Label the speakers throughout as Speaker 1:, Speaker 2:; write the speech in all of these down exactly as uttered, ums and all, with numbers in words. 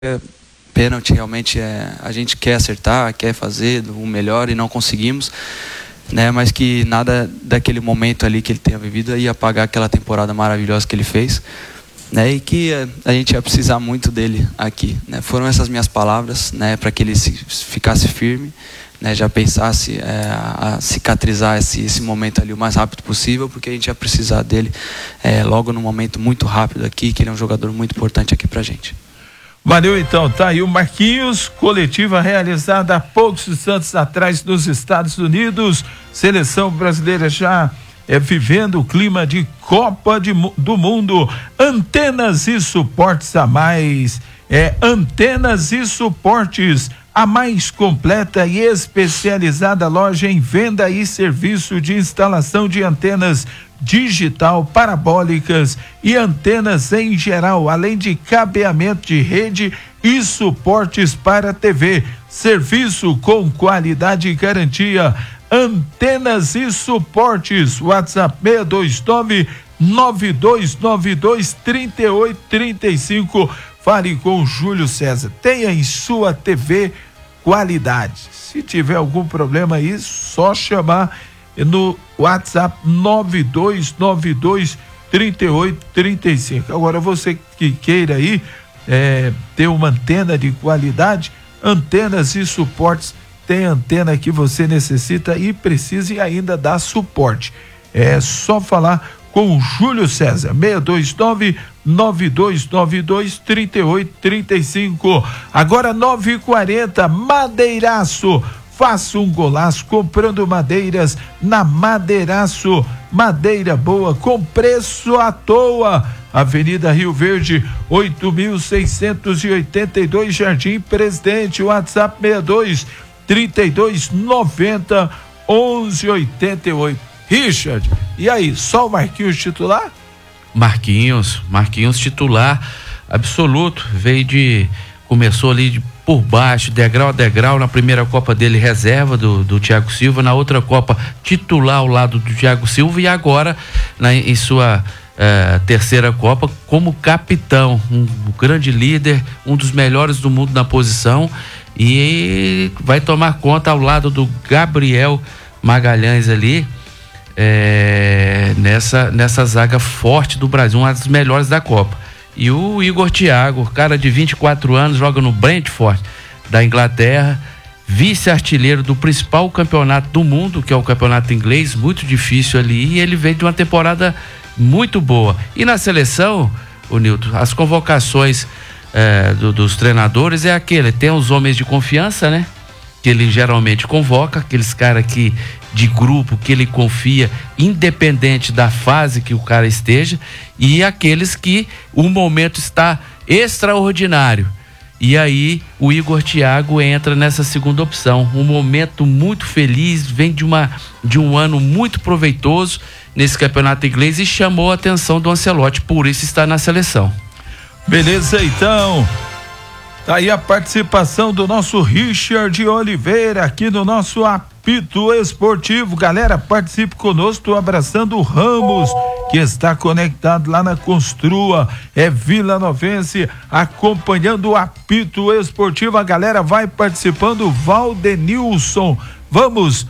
Speaker 1: É, pênalti realmente é, a gente quer acertar, quer fazer o melhor e não conseguimos, né? Mas que nada daquele momento ali que ele tenha vivido ia apagar aquela temporada maravilhosa que ele fez, né? E que a, a gente ia precisar muito dele aqui, né? Foram essas minhas palavras, né? Para que ele se, ficasse firme, né? Já pensasse é, a, a cicatrizar esse, esse momento ali o mais rápido possível, porque a gente ia precisar dele é, logo num momento muito rápido aqui, que ele é um jogador muito importante aqui pra gente.
Speaker 2: Valeu, então, tá aí o Marquinhos, coletiva realizada há poucos instantes atrás nos Estados Unidos, seleção brasileira já é, vivendo o clima de Copa de, do Mundo. Antenas e suportes a mais, é Antenas e Suportes, a mais completa e especializada loja em venda e serviço de instalação de antenas digital, parabólicas e antenas em geral, além de cabeamento de rede e suportes para T V. Serviço com qualidade e garantia. Antenas e Suportes. WhatsApp seis dois nove, nove dois nove dois, três oito três cinco. Fale com o Júlio César. Tenha em sua T V qualidade. Se tiver algum problema aí, só chamar no WhatsApp nove dois nove dois, três oito três cinco. Agora, você que queira aí é, ter uma antena de qualidade, Antenas e Suportes tem antena que você necessita e precisa e ainda dá suporte. É só falar com o Júlio César, seis dois nove, nove dois nove dois, três oito três cinco. Agora nove e quarenta, Madeiraço. Faça um golaço comprando madeiras na Madeiraço. Madeira boa com preço à toa. Avenida Rio Verde, oito mil seiscentos e oitenta e dois, Jardim Presidente. WhatsApp seis dois, trinta e dois, noventa, onze oitenta e oito. Richard, e aí, só o Marquinhos titular?
Speaker 3: Marquinhos, Marquinhos titular absoluto, veio de, começou ali de, por baixo, degrau a degrau, na primeira Copa dele reserva do, do Thiago Silva, na outra Copa titular ao lado do Thiago Silva e agora na, em sua uh, terceira Copa como capitão, um, um grande líder, um dos melhores do mundo na posição e vai tomar conta ao lado do Gabriel Magalhães ali, É, nessa, nessa zaga forte do Brasil, uma das melhores da Copa. E o Igor Thiago, cara de vinte e quatro anos, joga no Brentford da Inglaterra, vice-artilheiro do principal campeonato do mundo, que é o campeonato inglês, muito difícil ali, e ele veio de uma temporada muito boa. E na seleção, o Nilton, as convocações é, do, dos treinadores é aquele, tem os homens de confiança, né? Que ele geralmente convoca, aqueles caras que de grupo que ele confia, independente da fase que o cara esteja, e aqueles que o momento está extraordinário. E aí o Igor Thiago entra nessa segunda opção, um momento muito feliz, vem de, uma, de um ano muito proveitoso nesse campeonato inglês e chamou a atenção do Ancelotti, por isso está na seleção.
Speaker 2: Beleza, então. Tá aí a participação do nosso Richard Oliveira aqui no nosso Apito Esportivo. Galera, participe conosco, tô abraçando o Ramos, que está conectado lá na Construa, é Vila Novense, acompanhando o Apito Esportivo. A galera vai participando, Valdenilson, vamos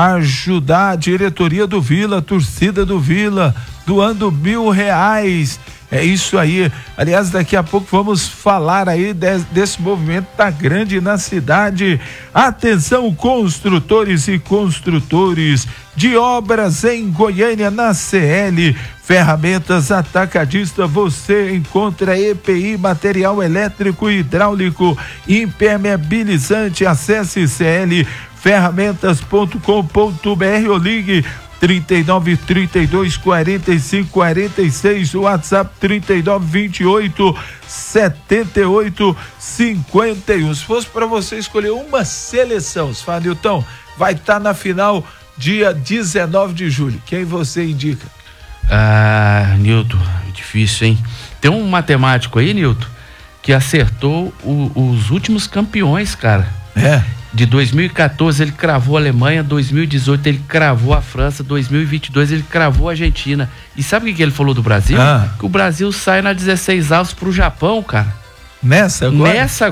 Speaker 2: ajudar a diretoria do Vila, a torcida do Vila, doando mil reais. É isso aí. Aliás, daqui a pouco vamos falar aí de, desse movimento tá grande na cidade. Atenção, construtores e construtores de obras em Goiânia, na C L Ferramentas Atacadista, você encontra E P I, material elétrico e hidráulico, impermeabilizante. Acesse c l ferramentas ponto com ponto b r ou ligue trinta e nove, trinta e dois, quarenta e cinco, quarenta e seis, WhatsApp trinta e nove, vinte e oito, setenta e oito, cinquenta e um. Se fosse para você escolher uma seleção, Nilton, vai estar tá na final dia dezenove de julho. Quem você indica?
Speaker 3: Ah, Nilton, difícil, hein? Tem um matemático aí, Nilton, que acertou o, os últimos campeões, cara.
Speaker 2: É.
Speaker 3: De dois mil e quatorze ele cravou a Alemanha, dois mil e dezoito ele cravou a França, dois mil e vinte e dois ele cravou a Argentina. E sabe o que, que ele falou do Brasil?
Speaker 2: Ah.
Speaker 3: Que o Brasil sai na dezesseis avos pro Japão, cara.
Speaker 2: Nessa agora?
Speaker 3: Nessa